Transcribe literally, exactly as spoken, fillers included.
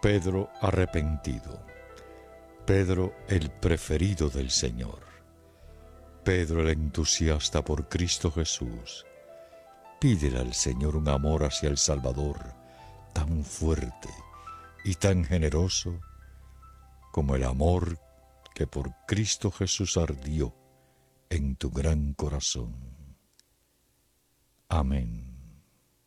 Pedro arrepentido. Pedro el preferido del Señor. Pedro el entusiasta por Cristo Jesús. Pídele al Señor un amor hacia el Salvador tan fuerte y tan generoso como el amor que por Cristo Jesús ardió en tu gran corazón. Amén.